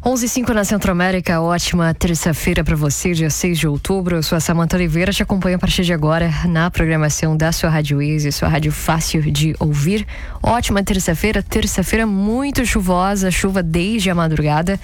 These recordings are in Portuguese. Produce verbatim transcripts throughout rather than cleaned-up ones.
onze e cinco na Centro-América, ótima terça-feira para você, dia seis de outubro. Eu sou a Samanta Oliveira, te acompanho a partir de agora na programação da sua Rádio Easy, sua rádio fácil de ouvir. Ótima terça-feira, terça-feira muito chuvosa, chuva desde a madrugada.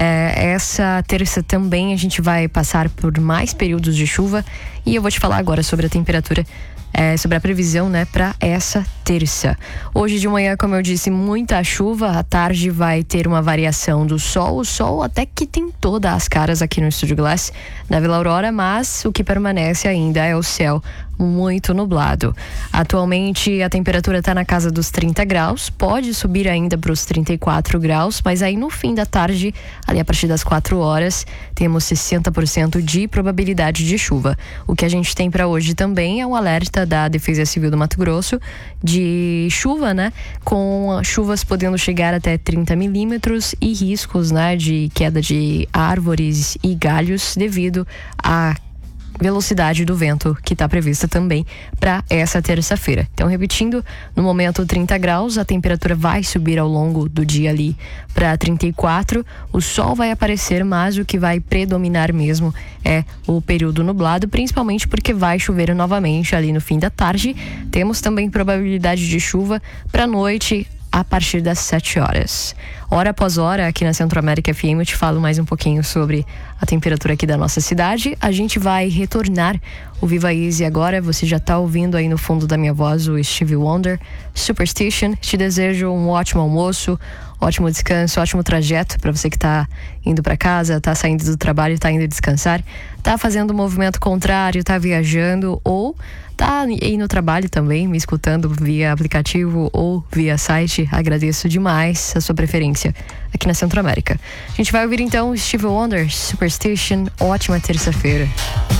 É, essa terça também a gente vai passar por mais períodos de chuva e eu vou te falar agora sobre a temperatura. É, sobre a previsão, né, para essa terça. Hoje de manhã, como eu disse, muita chuva. À tarde vai ter uma variação do sol. O sol até que tem todas as caras aqui no Estúdio Glass da Vila Aurora, mas o que permanece ainda é o céu muito nublado. Atualmente a temperatura está na casa dos trinta graus, pode subir ainda para os trinta e quatro graus, mas aí no fim da tarde, ali a partir das quatro horas, temos sessenta por cento de probabilidade de chuva. O que a gente tem para hoje também é um alerta da Defesa Civil do Mato Grosso de chuva, né? Com chuvas podendo chegar até trinta milímetros e riscos, né, de queda de árvores e galhos devido a velocidade do vento que está prevista também para essa terça-feira. Então, repetindo, no momento trinta graus, a temperatura vai subir ao longo do dia ali para trinta e quatro, o sol vai aparecer, mas o que vai predominar mesmo é o período nublado, principalmente porque vai chover novamente ali no fim da tarde. Temos também probabilidade de chuva para a noite a partir das sete horas. Hora após hora, aqui na Centro-América F M, eu te falo mais um pouquinho sobre a temperatura aqui da nossa cidade. A gente vai retornar o Viva Easy agora. Você já está ouvindo aí no fundo da minha voz o Stevie Wonder, Superstition. Te desejo um ótimo almoço, ótimo descanso, ótimo trajeto para você que está indo para casa, está saindo do trabalho, está indo descansar, está fazendo um movimento contrário, está viajando ou tá aí no trabalho também, me escutando via aplicativo ou via site. Agradeço demais a sua preferência aqui na Centro-América. A gente vai ouvir então Stevie Wonder, Superstition. Ótima terça-feira.